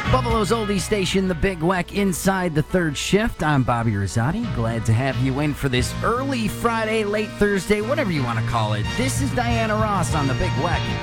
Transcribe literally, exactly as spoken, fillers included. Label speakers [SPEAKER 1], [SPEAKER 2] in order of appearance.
[SPEAKER 1] Buffalo's oldie station, The Big Weck, inside the third shift. I'm Bobby Rosati. Glad to have you in for this early Friday, late Thursday, whatever you want to call it. This is Diana Ross on The Big Weck.